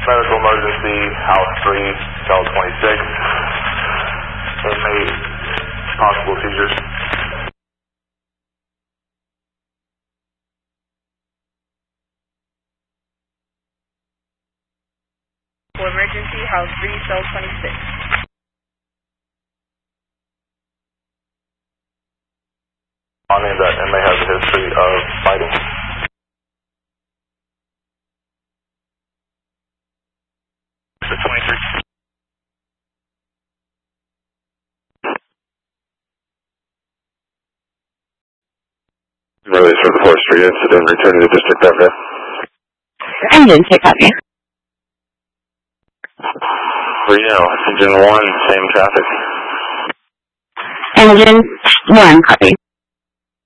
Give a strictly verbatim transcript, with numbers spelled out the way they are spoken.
Medical emergency, house three, cell twenty-six. Inmate, possible seizures. Emergency, house three, cell twenty-six. On in that inmate has a history of fighting. twenty-three. Release for the fourth Street incident, returning to District F F. Engine, take copy. Reno, Engine one, same traffic. Engine one, copy.